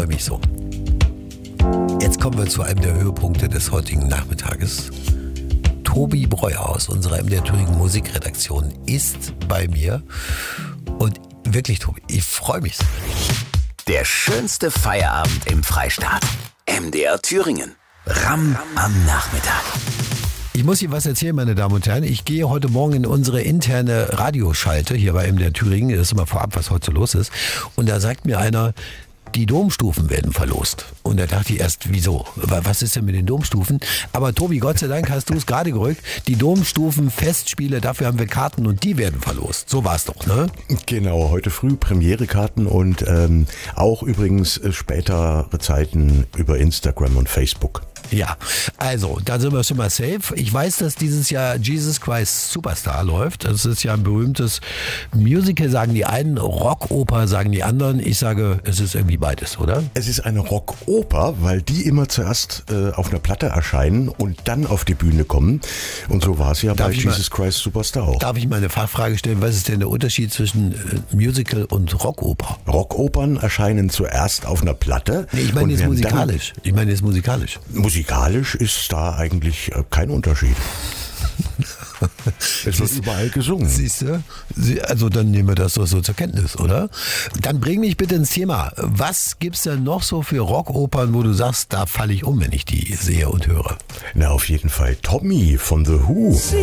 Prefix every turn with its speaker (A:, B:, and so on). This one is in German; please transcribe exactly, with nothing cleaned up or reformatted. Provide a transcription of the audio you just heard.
A: mich so. Jetzt kommen wir zu einem der Höhepunkte des heutigen Nachmittages. Tobi Breuer aus unserer M D R Thüringen Musikredaktion ist bei mir. Und wirklich, Tobi, ich freue mich.
B: Der schönste Feierabend im Freistaat. M D R Thüringen. Ram am Nachmittag.
A: Ich muss Ihnen was erzählen, meine Damen und Herren. Ich gehe heute Morgen in unsere interne Radioschalte hier bei M D R Thüringen. Das ist immer vorab, was heute so los ist. Und da sagt mir einer, die Domstufen werden verlost. Und da dachte ich erst, wieso? Was ist denn mit den Domstufen? Aber Tobi, Gott sei Dank hast du es gerade gerückt. Die Domstufen-Festspiele, dafür haben wir Karten und die werden verlost. So war es doch, ne?
C: Genau, heute früh Premiere-Karten und ähm, auch übrigens äh, spätere Zeiten über Instagram und Facebook.
A: Ja, also, da sind wir schon mal safe. Ich weiß, dass dieses Jahr Jesus Christ Superstar läuft. Das ist ja ein berühmtes Musical, sagen die einen, Rockoper, sagen die anderen. Ich sage, es ist irgendwie beides, oder?
C: Es ist eine Rockoper, weil die immer zuerst äh, auf einer Platte erscheinen und dann auf die Bühne kommen. Und so war es ja
A: Darf
C: bei
A: ich
C: Jesus
A: mal,
C: Christ Superstar auch.
A: Darf ich mal eine Fachfrage stellen? Was ist denn der Unterschied zwischen äh, Musical und Rockoper?
C: Rockopern erscheinen zuerst auf einer Platte.
A: Nee, ich meine jetzt
C: werden
A: musikalisch. Ich meine jetzt musikalisch.
C: Musikalisch ist da eigentlich äh, kein Unterschied. Es wird überall gesungen.
A: Siehst du? Sie- Also dann nehmen wir das doch so zur Kenntnis, oder? Dann bring mich bitte ins Thema. Was gibt's denn noch so für Rockopern, wo du sagst, da falle ich um, wenn ich die sehe und höre?
C: Na, auf jeden Fall Tommy von The Who.